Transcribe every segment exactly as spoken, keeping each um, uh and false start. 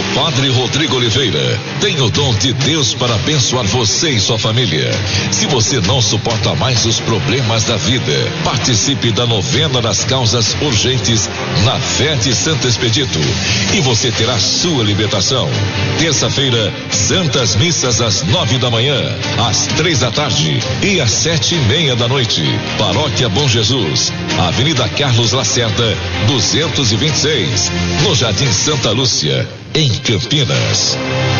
O Padre Rodrigo Oliveira tem o dom de Deus para abençoar você e sua família. Se você não suporta mais os problemas da vida, participe da novena das causas urgentes na fé de Santo Expedito e você terá sua libertação. Terça-feira, Santas Missas às nove da manhã, às três da tarde e às sete e meia da noite. Paróquia Bom Jesus, Avenida Carlos Lacerda, duzentos e vinte e seis, no Jardim Santa Lúcia, em Campinas.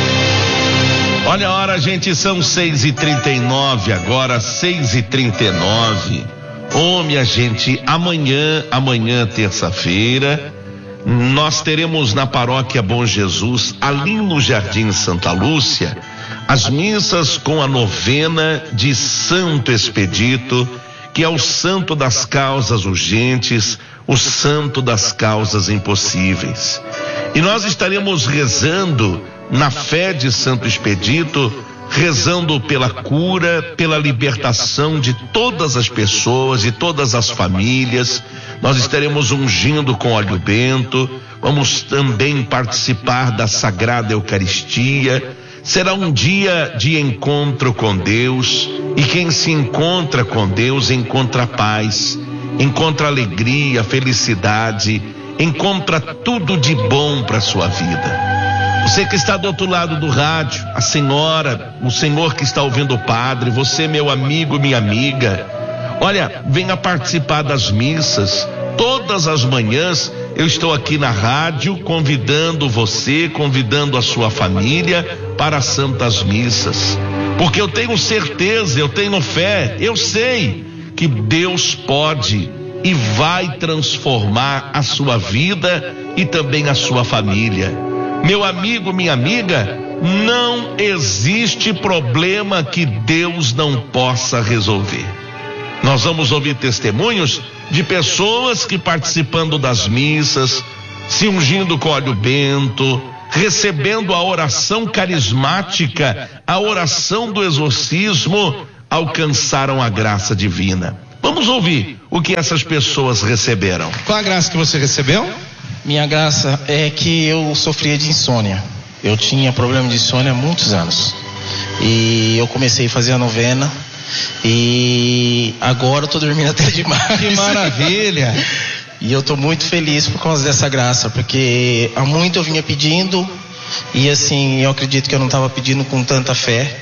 Olha a hora, gente, são seis e trinta e nove agora, seis e trinta e nove. Ô, minha gente, amanhã, amanhã, terça-feira, nós teremos na Paróquia Bom Jesus, ali no Jardim Santa Lúcia, as missas com a novena de Santo Expedito, que é o santo das causas urgentes, o santo das causas impossíveis. E nós estaremos rezando na fé de Santo Expedito, rezando pela cura, pela libertação de todas as pessoas e todas as famílias. Nós estaremos ungindo com óleo bento, vamos também participar da Sagrada Eucaristia. Será um dia de encontro com Deus, e quem se encontra com Deus encontra paz, encontra alegria, felicidade, encontra tudo de bom para sua vida. Você que está do outro lado do rádio, a senhora, o senhor que está ouvindo o padre, você, meu amigo, minha amiga, olha, venha participar das missas. Todas as manhãs eu estou aqui na rádio convidando você, convidando a sua família para as santas missas, porque eu tenho certeza, eu tenho fé, eu sei que Deus pode e vai transformar a sua vida e também a sua família. Meu amigo, minha amiga, não existe problema que Deus não possa resolver. Nós vamos ouvir testemunhos de pessoas que, participando das missas, se ungindo com óleo bento, recebendo a oração carismática, a oração do exorcismo, alcançaram a graça divina. Vamos ouvir o que essas pessoas receberam. Qual a graça que você recebeu? Minha graça é que eu sofria de insônia. Eu tinha problema de insônia há muitos anos. E eu comecei a fazer a novena. E agora eu tô dormindo até demais. Que maravilha! E eu tô muito feliz por causa dessa graça, porque há muito eu vinha pedindo, e assim, eu acredito que eu não estava pedindo com tanta fé.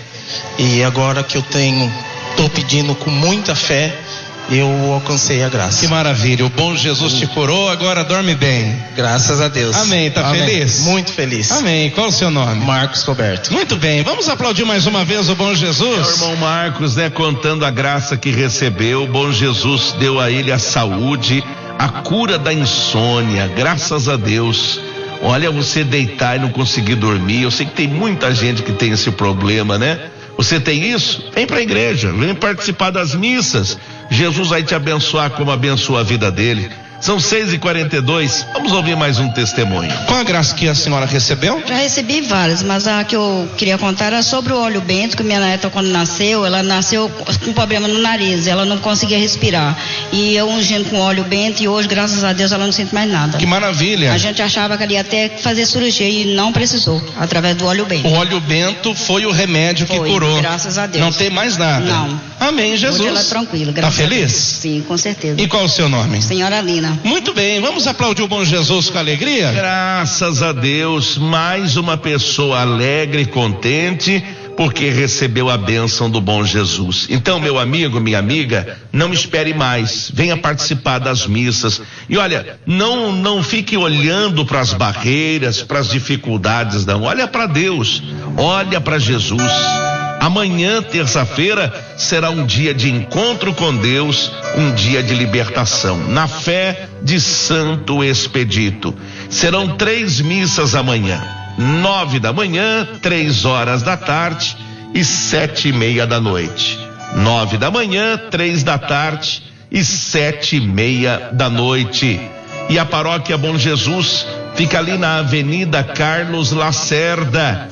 E agora que eu tenho, tô pedindo com muita fé, eu alcancei a graça. Que maravilha, o bom Jesus te curou, agora dorme bem. Graças a Deus. Amém, tá Amém. Feliz? Muito feliz. Amém, qual o seu nome? Marcos Roberto. Muito bem, vamos aplaudir mais uma vez o bom Jesus? É o irmão Marcos, né, contando a graça que recebeu. O bom Jesus deu a ele a saúde, a cura da insônia, graças a Deus. Olha, você deitar e não conseguir dormir, eu sei que tem muita gente que tem esse problema, né? Você tem isso? Vem para a igreja, vem participar das missas. Jesus vai te abençoar como abençoa a vida dele. São seis e quarenta e dois, vamos ouvir mais um testemunho. Qual a graça que a senhora recebeu? Já recebi várias, mas a que eu queria contar era sobre o óleo bento, que minha neta, quando nasceu, ela nasceu com problema no nariz, ela não conseguia respirar. E eu ungindo com óleo bento, e hoje, graças a Deus, ela não sente mais nada. Que maravilha! A gente achava que ela ia até fazer cirurgia e não precisou, através do óleo bento. O óleo bento foi o remédio foi, que curou. Graças a Deus. Não tem mais nada. Não. Amém, Jesus. Hoje ela é tranquila. Tá feliz? Sim, com certeza. E qual o seu nome? Senhora Lina. Muito bem, vamos aplaudir o bom Jesus com alegria? Graças a Deus, mais uma pessoa alegre e contente, porque recebeu a bênção do bom Jesus. Então, meu amigo, minha amiga, não espere mais, venha participar das missas. E olha, não, não fique olhando para as barreiras, para as dificuldades, não. Olha para Deus, olha para Jesus. Amanhã, terça-feira, será um dia de encontro com Deus, um dia de libertação, na fé de Santo Expedito. Serão três missas amanhã, nove da manhã, três horas da tarde e sete e meia da noite. Nove da manhã, três da tarde e sete e meia da noite. E a Paróquia Bom Jesus fica ali na Avenida Carlos Lacerda,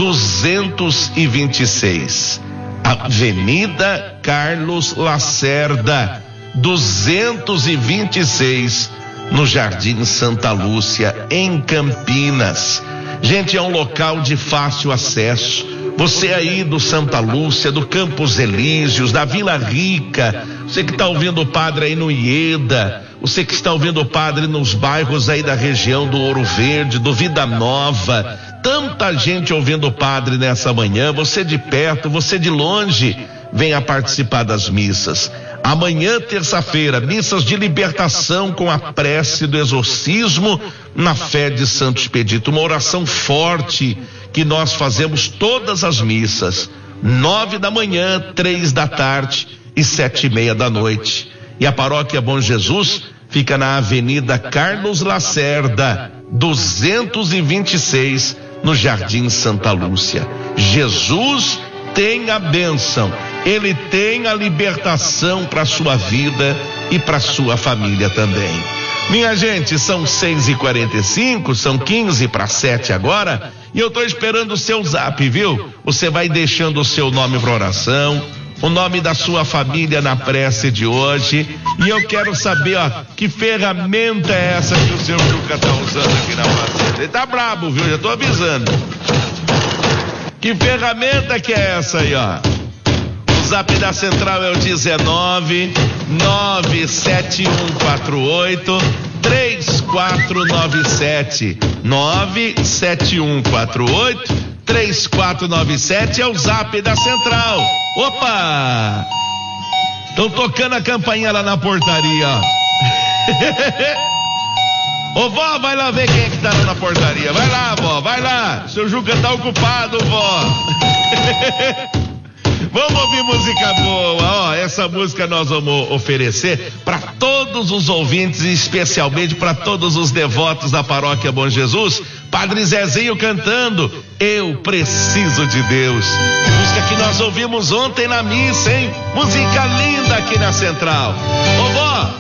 duzentos e vinte e seis. Avenida Carlos Lacerda, duzentos e vinte e seis, no Jardim Santa Lúcia, em Campinas. Gente, é um local de fácil acesso. Você aí do Santa Lúcia, do Campos Elíseos, da Vila Rica, você que está ouvindo o padre aí no Ieda, você que está ouvindo o padre nos bairros aí da região do Ouro Verde, do Vida Nova, tanta gente ouvindo o padre nessa manhã, você de perto, você de longe, venha participar das missas. Amanhã, terça-feira, missas de libertação com a prece do exorcismo na fé de Santo Expedito, uma oração forte que nós fazemos todas as missas, nove da manhã, três da tarde e sete e meia da noite. E a paróquia Bom Jesus fica na Avenida Carlos Lacerda, duzentos e vinte e seis, no Jardim Santa Lúcia. Jesus tem a bênção, ele tem a libertação para sua vida e para sua família também. Minha gente, são seis e quarenta e cinco, são quinze para sete agora, e eu tô esperando o seu zap, viu? Você vai deixando o seu nome para oração, o nome da sua família na prece de hoje, e eu quero saber, ó, que ferramenta é essa que o seu Juca tá usando aqui na fazenda? Ele tá brabo, viu? Já tô avisando. Que ferramenta que é essa aí, ó? O zap da central é o dezenove, nove sete um quatro oito, três quatro nove sete. nove sete um quatro oito, três quatro nove sete é o zap da central. Opa! Estão tocando a campainha lá na portaria, ó. Ô vó, vai lá ver quem é que tá lá na portaria. Vai lá, vó, vai lá. Seu Juca tá ocupado, vó. Vamos ouvir música boa, ó. Essa música nós vamos oferecer para todos os ouvintes, especialmente para todos os devotos da paróquia Bom Jesus. Padre Zezinho cantando Eu Preciso de Deus. Música que nós ouvimos ontem na missa, hein? Música linda aqui na central. Ô vó,